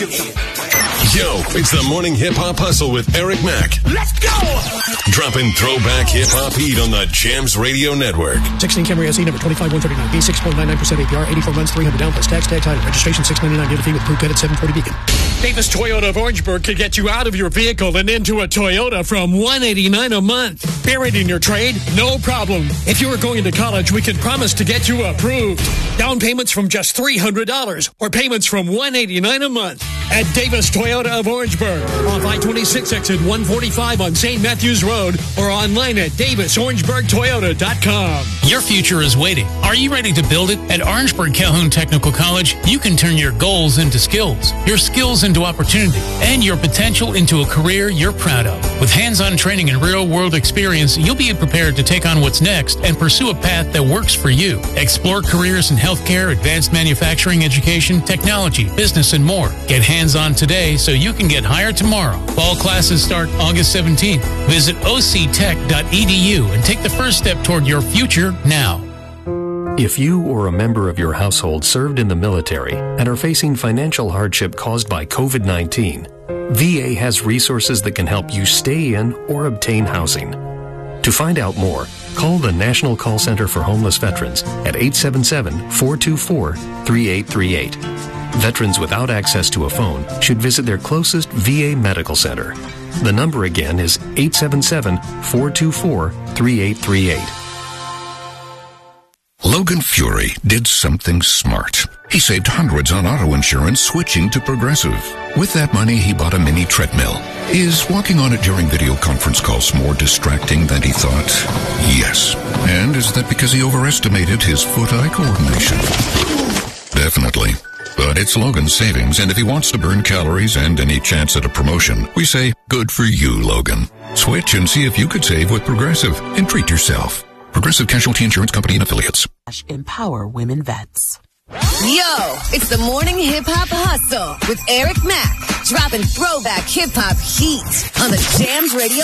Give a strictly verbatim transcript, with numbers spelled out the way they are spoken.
give some. Yo, it's the Morning Hip Hop Hustle with Eric Mack. Let's go! Dropping throwback hip hop heat on the Jams Radio Network. sixteen Camry S E number twenty-five one thirty-nine B, six point nine nine percent A P R, eighty-four months, three hundred down plus tax, tag title. Registration six ninety-nine, dealer fee with proof at seven forty Beacon. Davis Toyota of Orangeburg could get you out of your vehicle and into a Toyota from one hundred eighty-nine dollars a month. Buried in your trade? No problem. If you are going to college, we can promise to get you approved. Down payments from just three hundred dollars or payments from one hundred eighty-nine dollars a month at Davis Toyota of Orangeburg. Off I twenty-six exit one forty-five on Saint Matthews Road or online at davis orangeburg toyota dot com. Your future is waiting. Are you ready to build it? At Orangeburg Calhoun Technical College, you can turn your goals into skills, your skills into opportunity, and your potential into a career you're proud of. With hands-on training and real-world experience, you'll be prepared to take on what's next and pursue a path that works for you. Explore careers in healthcare, advanced manufacturing, education, technology, business, and more. Get hands-on today so you can get hired tomorrow. Fall classes start August seventeenth. Visit o c tech dot e d u and take the first step toward your future now. If you or a member of your household served in the military and are facing financial hardship caused by covid nineteen, V A has resources that can help you stay in or obtain housing. To find out more, call the National Call Center for Homeless Veterans at eight seven seven, four two four, three eight three eight. Veterans without access to a phone should visit their closest V A medical center. The number again is eight seven seven, four two four, three eight three eight. Logan Fury did something smart. He saved hundreds on auto insurance switching to Progressive. With that money, he bought a mini treadmill. Is walking on it during video conference calls more distracting than he thought? Yes. And is that because he overestimated his foot-eye coordination? Definitely. But it's Logan's savings, and if he wants to burn calories and any chance at a promotion, we say, good for you, Logan. Switch and see if you could save with Progressive and treat yourself. Progressive Casualty Insurance Company and Affiliates. Empower women vets. Yo, it's the Morning Hip Hop Hustle with Eric Mack, dropping throwback hip hop heat on the Jams Radio